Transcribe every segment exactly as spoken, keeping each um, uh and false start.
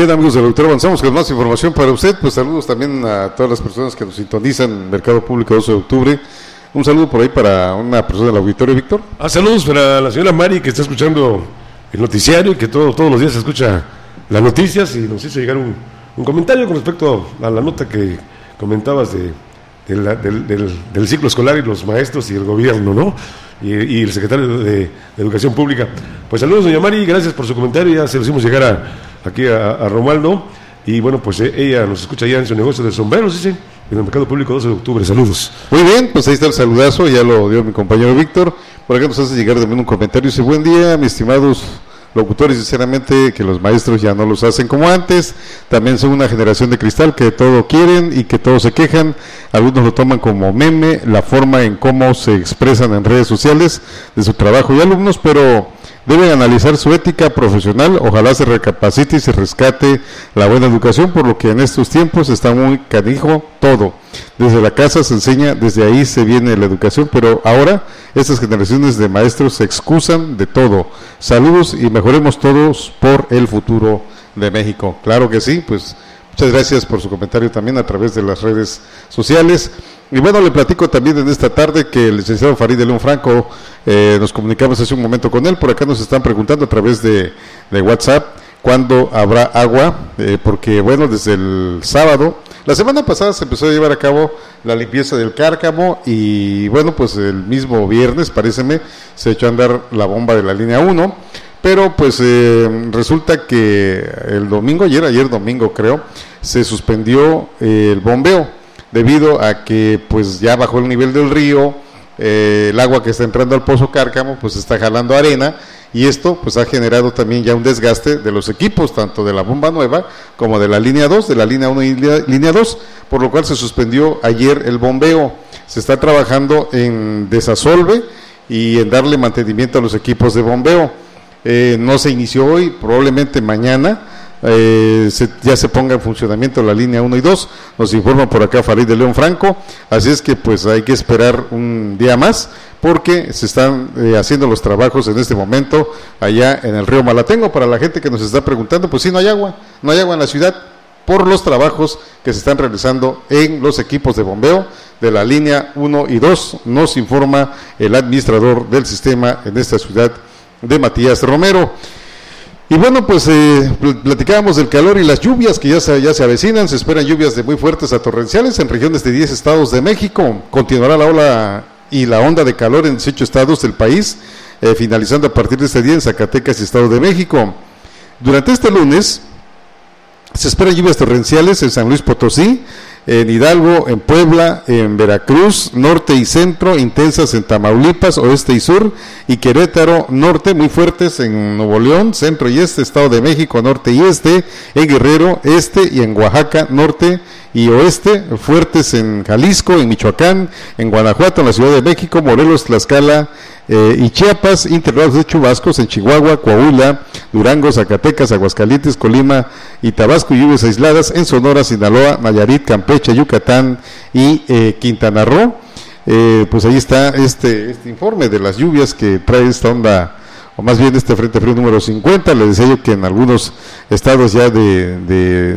bien, amigos del auditorio, avanzamos con más información para usted. Pues saludos también a todas las personas que nos sintonizan, Mercado Público doce de octubre. Un saludo por ahí para una persona del auditorio, Víctor. Ah, saludos para la señora Mari, que está escuchando el noticiario y que todo, todos los días escucha las noticias, y nos hizo llegar un, un comentario con respecto a la nota que comentabas de, de la, del, del, del ciclo escolar y los maestros y el gobierno, ¿no? Y, y el secretario de, de Educación Pública. Pues saludos, doña Mari, gracias por su comentario, ya se lo hicimos llegar a, aquí a, a Romualdo, y bueno, pues eh, ella nos escucha ya en su negocio de sombreros, dice, en el Mercado Público doce de octubre, saludos. Muy bien, pues ahí está el saludazo, ya lo dio mi compañero Víctor. Por acá nos hace llegar también un comentario, dice, buen día, mis estimados locutores, sinceramente que los maestros ya no los hacen como antes, también son una generación de cristal que todo quieren y que todo se quejan, algunos lo toman como meme, la forma en cómo se expresan en redes sociales de su trabajo y alumnos, pero deben analizar su ética profesional, ojalá se recapacite y se rescate la buena educación, por lo que en estos tiempos está muy canijo todo. Desde la casa se enseña, desde ahí se viene la educación, pero ahora estas generaciones de maestros se excusan de todo. Saludos y mejoremos todos por el futuro de México. Claro que sí, pues muchas gracias por su comentario también a través de las redes sociales. Y bueno, le platico también en esta tarde que el licenciado Farid de León Franco, eh, nos comunicamos hace un momento con él, por acá nos están preguntando a través de, de WhatsApp cuándo habrá agua, eh, porque bueno, desde el sábado, la semana pasada se empezó a llevar a cabo la limpieza del Cárcamo y bueno, pues el mismo viernes, paréceme, se echó a andar la bomba de la línea uno, pero pues eh, resulta que el domingo, ayer, ayer domingo creo, se suspendió eh, el bombeo, debido a que pues ya bajó el nivel del río, eh, el agua que está entrando al Pozo Cárcamo pues está jalando arena, y esto pues ha generado también ya un desgaste de los equipos, tanto de la bomba nueva como de la línea dos, de la línea uno y la línea dos, por lo cual se suspendió ayer el bombeo. Se está trabajando en desasolve y en darle mantenimiento a los equipos de bombeo. Eh, no se inició hoy, probablemente mañana Eh, se, ya se ponga en funcionamiento la línea uno y dos, nos informa por acá Farid de León Franco, así es que pues hay que esperar un día más, porque se están eh, haciendo los trabajos en este momento allá en el río Malatengo. Para la gente que nos está preguntando, pues sí, no hay agua, no hay agua en la ciudad, por los trabajos que se están realizando en los equipos de bombeo de la línea uno y dos, nos informa el administrador del sistema en esta ciudad de Matías Romero. Y bueno, pues eh, platicábamos del calor y las lluvias que ya se, ya se avecinan. Se esperan lluvias de muy fuertes a torrenciales en regiones de diez estados de México. Continuará la ola y la onda de calor en dieciocho estados del país, eh, finalizando a partir de este día en Zacatecas y Estado de México. Durante este lunes se esperan lluvias torrenciales en San Luis Potosí, en Hidalgo, en Puebla, en Veracruz, norte y centro, intensas en Tamaulipas, oeste y sur, y Querétaro, norte, muy fuertes en Nuevo León, centro y este, Estado de México, norte y este, en Guerrero, este, y en Oaxaca, norte y oeste, fuertes en Jalisco, en Michoacán, en Guanajuato, en la Ciudad de México, Morelos, Tlaxcala eh, y Chiapas, intervalos de chubascos en Chihuahua, Coahuila, Durango, Zacatecas, Aguascalientes, Colima y Tabasco, y lluvias aisladas en Sonora, Sinaloa, Nayarit, Campeche, Yucatán y eh, Quintana Roo. Eh, pues ahí está este, este informe de las lluvias que trae esta onda, o más bien este Frente Frío número cincuenta. Les decía yo que en algunos estados ya de, de,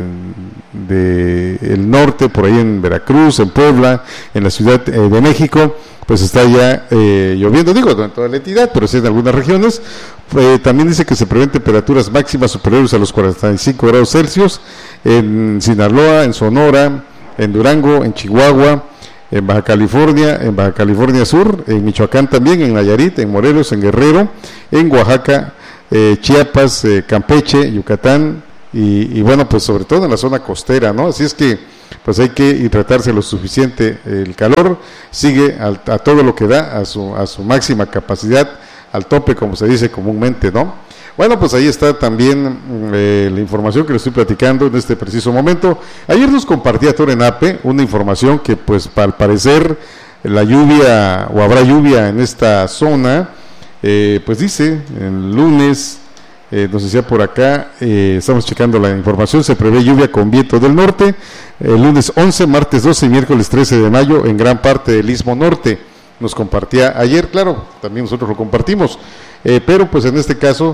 de el norte, por ahí en Veracruz, en Puebla, en la Ciudad eh, de México, pues está ya eh, lloviendo, digo, no en toda la entidad, pero sí en algunas regiones. Eh, también dice que se prevén temperaturas máximas superiores a los cuarenta y cinco grados Celsius en Sinaloa, en Sonora, en Durango, en Chihuahua, en Baja California, en Baja California Sur, en Michoacán también, en Nayarit, en Morelos, en Guerrero, en Oaxaca, eh, Chiapas, eh, Campeche, Yucatán y, y bueno, pues sobre todo en la zona costera, ¿no? Así es que pues hay que hidratarse lo suficiente. El calor sigue al, a todo lo que da, a su, a su máxima capacidad, al tope, como se dice comúnmente, ¿no? Bueno, pues ahí está también eh, la información que les estoy platicando en este preciso momento. Ayer nos compartía Torenape una información que pues al parecer la lluvia, o habrá lluvia en esta zona, eh, pues dice, el lunes, eh, nos decía por acá, eh, estamos checando la información, se prevé lluvia con viento del norte, el lunes once, martes doce y miércoles trece de mayo en gran parte del Istmo Norte. Nos compartía ayer, claro, también nosotros lo compartimos, eh, pero pues en este caso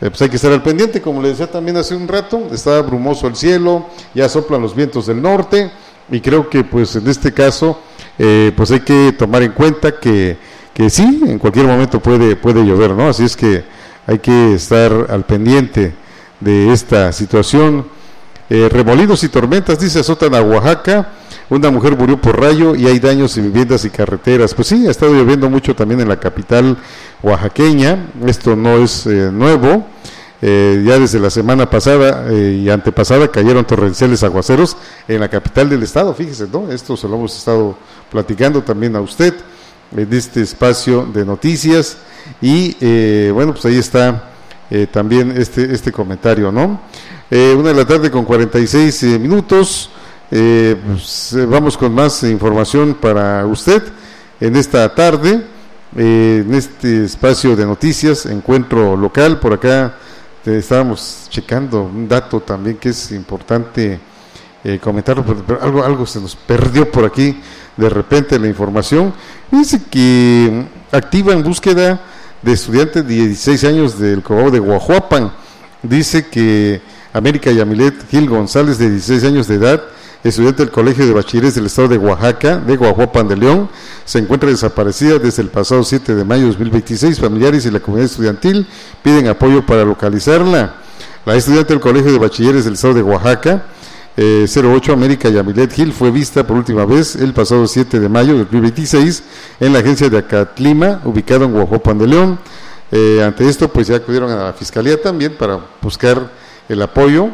eh, pues hay que estar al pendiente, como le decía también hace un rato, está brumoso el cielo, ya soplan los vientos del norte, y creo que pues en este caso, eh, pues hay que tomar en cuenta que, que sí, en cualquier momento puede, puede llover, ¿no? Así es que hay que estar al pendiente de esta situación. Eh, remolinos y tormentas, dice, azotan a Oaxaca, una mujer murió por rayo y hay daños en viviendas y carreteras. Pues sí, ha estado lloviendo mucho también en la capital oaxaqueña, esto no es eh, nuevo, eh, ya desde la semana pasada eh, y antepasada cayeron torrenciales aguaceros en la capital del estado, fíjese, ¿no? Esto se lo hemos estado platicando también a usted en este espacio de noticias y eh, bueno, pues ahí está eh, también este, este comentario, ¿no? Eh, una de la tarde con cuarenta y seis eh, minutos, eh, pues, eh, vamos con más información para usted en esta tarde, eh, en este espacio de noticias, encuentro local. Por acá eh, estábamos checando un dato también que es importante eh, comentarlo, pero, pero algo, algo se nos perdió por aquí de repente la información. Dice que activa en búsqueda de estudiantes de dieciséis años del Cobao de Guajuapan. Dice que América Yamilet Gil González, de dieciséis años de edad, estudiante del Colegio de Bachilleres del Estado de Oaxaca, de Guajuapan de León, se encuentra desaparecida desde el pasado siete de mayo de dos mil veintiséis. Familiares y la comunidad estudiantil piden apoyo para localizarla. La estudiante del Colegio de Bachilleres del Estado de Oaxaca, eh, cero ocho América Yamilet Gil, fue vista por última vez el pasado siete de mayo de dos mil veintiséis en la agencia de Acatlima, ubicado en Guajuapan de León. Eh, ante esto, pues ya acudieron a la Fiscalía también para buscar el apoyo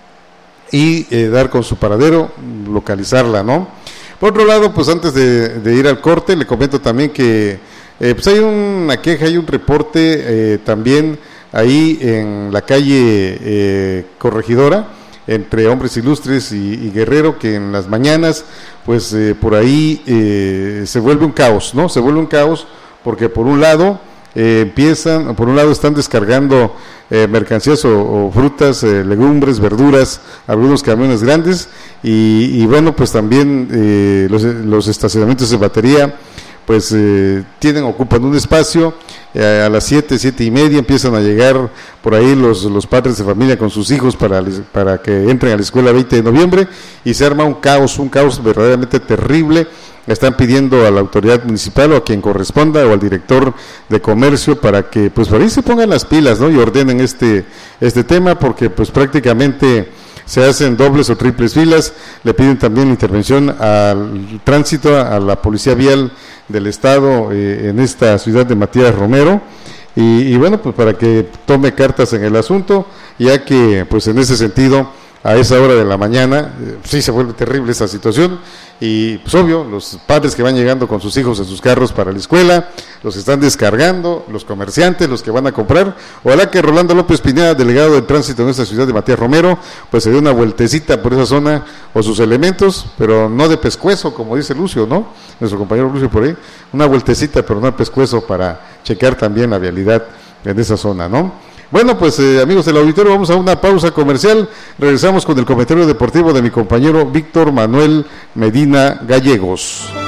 y eh, dar con su paradero, localizarla, ¿no? Por otro lado, pues antes de, de ir al corte, le comento también que eh, pues hay una queja, hay un reporte eh, también ahí en la calle eh, Corregidora, entre Hombres Ilustres y, y Guerrero, que en las mañanas, pues eh, por ahí eh, se vuelve un caos, ¿no? Se vuelve un caos porque por un lado eh, empiezan, por un lado están descargando Eh, mercancías o, o frutas, eh, legumbres, verduras, algunos camiones grandes y, y bueno, pues también eh, los, los estacionamientos de batería pues eh, tienen, ocupan un espacio. Eh, a las siete, siete y media empiezan a llegar por ahí los, los padres de familia con sus hijos para, para que entren a la escuela veinte de noviembre y se arma un caos, un caos verdaderamente terrible. Están pidiendo a la autoridad municipal o a quien corresponda o al director de comercio para que pues por ahí se pongan las pilas, ¿no? Y ordenen este, este tema, porque pues prácticamente se hacen dobles o triples filas. Le piden también intervención al tránsito, a la policía vial del estado eh, en esta ciudad de Matías Romero y, y bueno, pues para que tome cartas en el asunto, ya que pues en ese sentido a esa hora de la mañana eh, sí se vuelve terrible esta situación y pues obvio, los padres que van llegando con sus hijos en sus carros para la escuela, los que están descargando, los comerciantes, los que van a comprar. Ojalá que Rolando López Pineda, delegado de tránsito en esta ciudad de Matías Romero, pues se dé una vueltecita por esa zona o sus elementos, pero no de pescuezo, como dice Lucio, ¿no? Nuestro compañero Lucio por ahí, una vueltecita, pero no de pescuezo, para checar también la vialidad en esa zona, ¿no? Bueno, pues eh, amigos del auditorio, vamos a una pausa comercial. Regresamos con el comentario deportivo de mi compañero Víctor Manuel Medina Gallegos.